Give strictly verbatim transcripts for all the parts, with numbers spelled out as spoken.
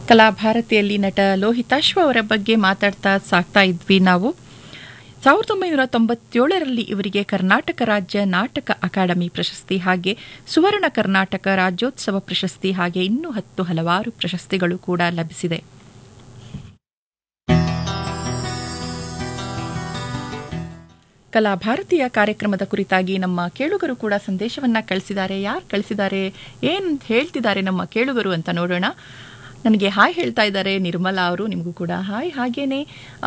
ಕಲಾಭಾರತಿಯಲ್ಲಿ ನಟ ಲೋಹಿತಾಶ್ವ ಅವರ ಬಗ್ಗೆ ಮಾತಾಡ್ತಾ ಸಾಕ್ತಾ ಇದ್ವಿ ನಾವು. ಸಾವಿರದ ಒಂಬೈನೂರ ತೊಂಬತ್ತೇಳರಲ್ಲಿ ಇವರಿಗೆ ಕರ್ನಾಟಕ ರಾಜ್ಯ ನಾಟಕ ಅಕಾಡೆಮಿ ಪ್ರಶಸ್ತಿ, ಹಾಗೆ ಸುವರ್ಣ ಕರ್ನಾಟಕ ರಾಜ್ಯೋತ್ಸವ ಪ್ರಶಸ್ತಿ, ಹಾಗೆ ಇನ್ನೂ ಹತ್ತು ಹಲವಾರು ಪ್ರಶಸ್ತಿಗಳು ಕೂಡ ಲಭಿಸಿದೆ. ಕಲಾಭಾರತೀಯ ಕಾರ್ಯಕ್ರಮದ ಕುರಿತಾಗಿ ನಮ್ಮ ಕೇಳುಗರು ಕೂಡ ಸಂದೇಶವನ್ನ ಕಳಿಸಿದ್ದಾರೆ. ಯಾರು ಕಳಿಸಿದ್ದಾರೆ, ಏನು ಹೇಳ್ತಿದ್ದಾರೆ ನಮ್ಮ ಕೇಳುಗರು ಅಂತ ನೋಡೋಣ. ನನಗೆ ಹಾಯ್ ಹೇಳ್ತಾ ಇದ್ದಾರೆ ನಿರ್ಮಲಾ ಅವರು, ನಿಮಗೂ ಕೂಡ ಹಾಯ್. ಹಾಗೇನೆ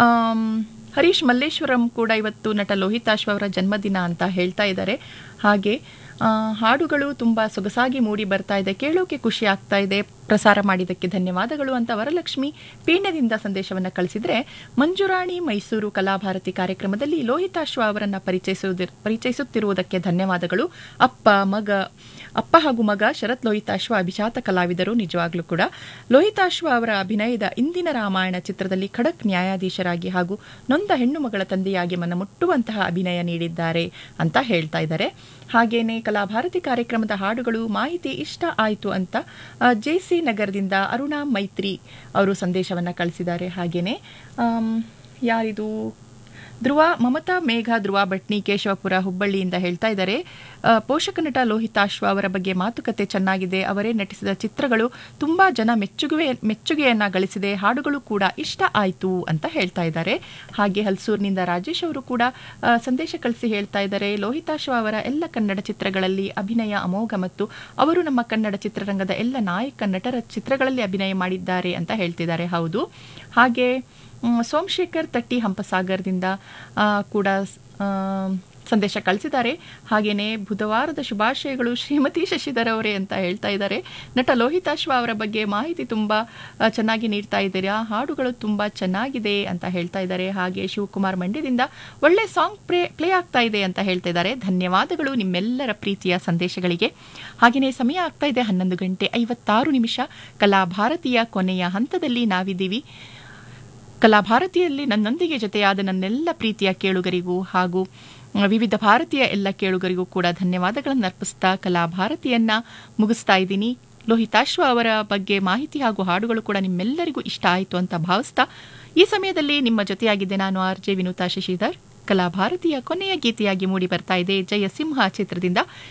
ಹರೀಶ್ ಮಲ್ಲೇಶ್ವರಂ ಕೂಡ ಇವತ್ತು ನಟ ಲೋಹಿತಾಶ್ವ ಅವರ ಜನ್ಮದಿನ ಅಂತ ಹೇಳ್ತಾ ಇದ್ದಾರೆ. ಹಾಗೆ ಹಾಡುಗಳು ತುಂಬ ಸೊಗಸಾಗಿ ಮೂಡಿ ಬರ್ತಾ ಇದೆ, ಕೇಳೋಕೆ ಖುಷಿ ಆಗ್ತಾ ಇದೆ, ಪ್ರಸಾರ ಮಾಡಿದ್ದಕ್ಕೆ ಧನ್ಯವಾದಗಳು ಅಂತ ವರಲಕ್ಷ್ಮಿ ಪೀಣ್ಯದಿಂದ ಸಂದೇಶವನ್ನು ಕಳಿಸಿದರೆ, ಮಂಜುರಾಣಿ ಮೈಸೂರು ಕಲಾಭಾರತಿ ಕಾರ್ಯಕ್ರಮದಲ್ಲಿ ಲೋಹಿತಾಶ್ವ ಅವರನ್ನು ಪರಿಚಯಿಸುವುದ ಪರಿಚಯಿಸುತ್ತಿರುವುದಕ್ಕೆ ಧನ್ಯವಾದಗಳು. ಅಪ್ಪ ಮಗ ಅಪ್ಪ ಹಾಗೂ ಮಗ ಶರತ್ ಲೋಹಿತಾಶ್ವ ಅಭಿಜಾತ ಕಲಾವಿದರು. ನಿಜವಾಗ್ಲೂ ಕೂಡ ಲೋಹಿತಾಶ್ವ ಅವರ ಅಭಿನಯದ ಇಂದಿನ ರಾಮಾಯಣ ಚಿತ್ರದಲ್ಲಿ ಖಡಕ್ ನ್ಯಾಯಾಧೀಶರಾಗಿ ಹಾಗೂ ನೊಂದ ಹೆಣ್ಣು ಮಗಳ ತಂದೆಯಾಗಿ ಮನಮುಟ್ಟುವಂತಹ ಅಭಿನಯ ನೀಡಿದ್ದಾರೆ ಅಂತ ಹೇಳ್ತಾ ಇದ್ದಾರೆ. ಹಾಗೇನೆ ಕಲಾಭಾರತಿ ಕಾರ್ಯಕ್ರಮದ ಹಾಡುಗಳು ಮಾಹಿತಿ ಇಷ್ಟ ಆಯಿತು ಅಂತ ಜೆಸಿ ನಗರದಿಂದ ಅರುಣಾ ಮೈತ್ರಿ ಅವರು ಸಂದೇಶವನ್ನು ಕಳಿಸಿದ್ದಾರೆ. ಹಾಗೇನೆ ಯಾರಿದು ಧ್ರುವ ಮಮತಾ ಮೇಘ ಧ್ರುವ ಭಟ್ನಿ ಕೇಶವಪುರ ಹುಬ್ಬಳ್ಳಿಯಿಂದ ಹೇಳ್ತಾ ಇದ್ದಾರೆ, ಪೋಷಕ ನಟ ಲೋಹಿತಾಶ್ವ ಅವರ ಬಗ್ಗೆ ಮಾತುಕತೆ ಚೆನ್ನಾಗಿದೆ, ಅವರೇ ನಟಿಸಿದ ಚಿತ್ರಗಳು ತುಂಬಾ ಜನ ಮೆಚ್ಚುಗೆ ಮೆಚ್ಚುಗೆಯನ್ನ ಗಳಿಸಿದೆ, ಹಾಡುಗಳು ಕೂಡ ಇಷ್ಟ ಆಯಿತು ಅಂತ ಹೇಳ್ತಾ ಇದ್ದಾರೆ. ಹಾಗೆ ಹಲ್ಸೂರಿನಿಂದ ರಾಜೇಶ್ ಅವರು ಕೂಡ ಸಂದೇಶ ಕಳಿಸಿ ಹೇಳ್ತಾ ಇದ್ದಾರೆ, ಲೋಹಿತಾಶ್ವ ಅವರ ಎಲ್ಲ ಕನ್ನಡ ಚಿತ್ರಗಳಲ್ಲಿ ಅಭಿನಯ ಅಮೋಘ ಮತ್ತು ಅವರು ನಮ್ಮ ಕನ್ನಡ ಚಿತ್ರರಂಗದ ಎಲ್ಲ ನಾಯಕ ನಟರ ಚಿತ್ರಗಳಲ್ಲಿ ಅಭಿನಯ ಮಾಡಿದ್ದಾರೆ ಅಂತ ಹೇಳ್ತಿದ್ದಾರೆ. ಹೌದು. ಹಾಗೆ ಸೋಮಶೇಖರ್ ತಟ್ಟಿ ಹಂಪಸಾಗರದಿಂದ ಕೂಡ ಸಂದೇಶ ಕಳಿಸಿದ್ದಾರೆ. ಹಾಗೇನೆ ಬುಧವಾರದ ಶುಭಾಶಯಗಳು ಶ್ರೀಮತಿ ಶಶಿಧರ್ ಅವರೇ ಅಂತ ಹೇಳ್ತಾ ಇದ್ದಾರೆ. ನಟ ಲೋಹಿತಾಶ್ವ ಅವರ ಬಗ್ಗೆ ಮಾಹಿತಿ ತುಂಬಾ ಚೆನ್ನಾಗಿ ನೀಡ್ತಾ ಇದ್ದೀರಾ, ಹಾಡುಗಳು ತುಂಬಾ ಚೆನ್ನಾಗಿದೆ ಅಂತ ಹೇಳ್ತಾ ಇದ್ದಾರೆ. ಹಾಗೆ ಶಿವಕುಮಾರ್ ಮಂಡ್ಯದಿಂದ ಒಳ್ಳೆ ಸಾಂಗ್ ಪ್ಲೇ ಪ್ಲೇ ಆಗ್ತಾ ಇದೆ ಅಂತ ಹೇಳ್ತಾ ಇದ್ದಾರೆ. ಧನ್ಯವಾದಗಳು ನಿಮ್ಮೆಲ್ಲರ ಪ್ರೀತಿಯ ಸಂದೇಶಗಳಿಗೆ. ಹಾಗೆಯೇ ಸಮಯ ಆಗ್ತಾ ಇದೆ ಹನ್ನೊಂದು ಗಂಟೆ ಐವತ್ತಾರು ನಿಮಿಷ. ಕಲಾಭಾರತಿಯ ಕೊನೆಯ ಹಂತದಲ್ಲಿ ನಾವಿದ್ದೀವಿ. ಕಲಾಭಾರತಿಯಲ್ಲಿ ನನ್ನೊಂದಿಗೆ ಜೊತೆಯಾದ ನನ್ನೆಲ್ಲ ಪ್ರೀತಿಯ ಕೇಳುಗರಿಗೂ ಹಾಗೂ ವಿವಿಧ ಭಾರತೀಯ ಎಲ್ಲ ಕೇಳುಗರಿಗೂ ಕೂಡ ಧನ್ಯವಾದಗಳನ್ನು ಅರ್ಪಿಸ್ತಾ ಕಲಾಭಾರತಿಯನ್ನ ಮುಗಿಸ್ತಾ ಇದ್ದೀನಿ. ಲೋಹಿತಾಶ್ವ ಅವರ ಬಗ್ಗೆ ಮಾಹಿತಿ ಹಾಗೂ ಹಾಡುಗಳು ಕೂಡ ನಿಮ್ಮೆಲ್ಲರಿಗೂ ಇಷ್ಟ ಆಯಿತು ಅಂತ ಭಾವಿಸ್ತಾ ಈ ಸಮಯದಲ್ಲಿ ನಿಮ್ಮ ಜೊತೆಯಾಗಿದ್ದೆ ನಾನು ಆರ್ ಜೆ ವಿನುತಾ ಶಶಿಧರ್. ಕಲಾಭಾರತಿಯ ಕೊನೆಯ ಗೀತೆಯಾಗಿ ಮೂಡಿ ಬರ್ತಾ ಇದೆ ಜಯಸಿಂಹ ಚಿತ್ರದಿಂದ